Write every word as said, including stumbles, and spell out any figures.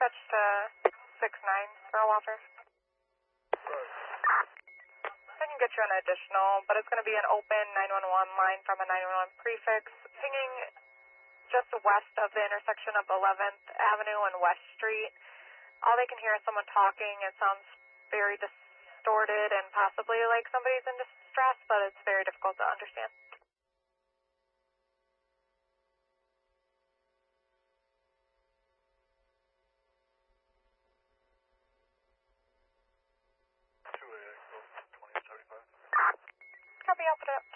dispatch to six nine, Earl Walter. I can get you an additional, but it's going to be an open nine one one line from a nine one one prefix, pinging just west of the intersection of eleventh Avenue and West Street. All they can hear is someone talking. It sounds very distorted and possibly like somebody's in distress, but it's very difficult to understand. Copy, I'll put it up.